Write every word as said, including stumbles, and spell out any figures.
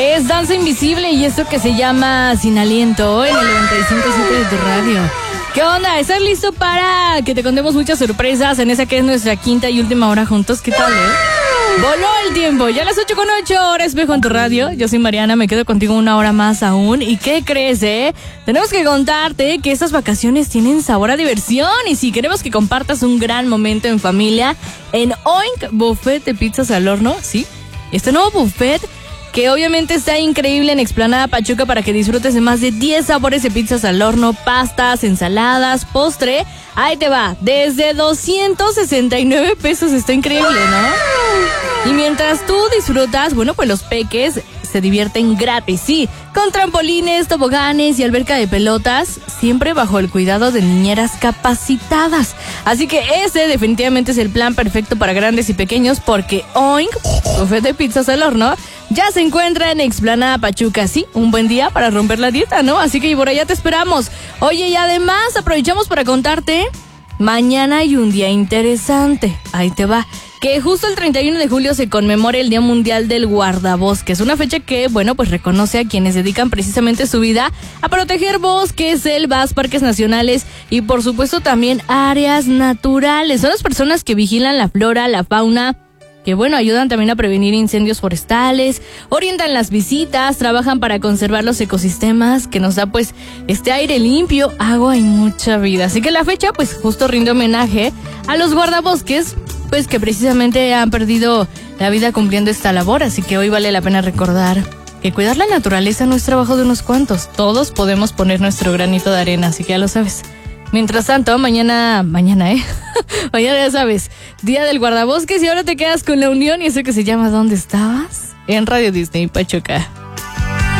Es Danza Invisible y esto que se llama Sin Aliento en el noventa y cinco punto siete de tu radio. ¿Qué onda? ¿Estás listo para que te contemos muchas sorpresas en esa que es nuestra quinta y última hora juntos? ¿Qué tal, eh? Voló el tiempo, ya a las ocho con ocho, hora espejo en tu radio. Yo soy Mariana, me quedo contigo una hora más aún. ¿Y qué crees, eh? Tenemos que contarte que estas vacaciones tienen sabor a diversión. Y si queremos que compartas un gran momento en familia, en Oink Buffet de Pizzas al Horno, ¿sí? Este nuevo buffet que obviamente está increíble en Explanada Pachuca para que disfrutes de más de diez sabores de pizzas al horno, pastas, ensaladas, postre. Ahí te va, desde doscientos sesenta y nueve pesos, está increíble, ¿no? Y mientras tú disfrutas, bueno, pues los peques se divierten gratis, sí, con trampolines, toboganes y alberca de pelotas, siempre bajo el cuidado de niñeras capacitadas. Así que ese definitivamente es el plan perfecto para grandes y pequeños, porque Oink, buffet de pizzas al horno, ya se encuentra en Explanada Pachuca, sí, un buen día para romper la dieta, ¿no? Así que por allá te esperamos. Oye, y además aprovechamos para contarte, mañana hay un día interesante, ahí te va, que justo el treinta y uno de julio se conmemora el Día Mundial del Guardabosques, una fecha que, bueno, pues reconoce a quienes dedican precisamente su vida a proteger bosques, selvas, parques nacionales y por supuesto también áreas naturales. Son las personas que vigilan la flora, la fauna, que bueno, ayudan también a prevenir incendios forestales, orientan las visitas, trabajan para conservar los ecosistemas, que nos da pues este aire limpio, agua y mucha vida. Así que la fecha pues justo rinde homenaje a los guardabosques, pues que precisamente han perdido la vida cumpliendo esta labor. Así que hoy vale la pena recordar que cuidar la naturaleza no es trabajo de unos cuantos, todos podemos poner nuestro granito de arena, así que ya lo sabes. Mientras tanto, mañana, mañana, ¿eh? Mañana ya sabes, Día del Guardabosques, y ahora te quedas con la unión y eso que se llama ¿Dónde estabas? En Radio Disney Pachuca.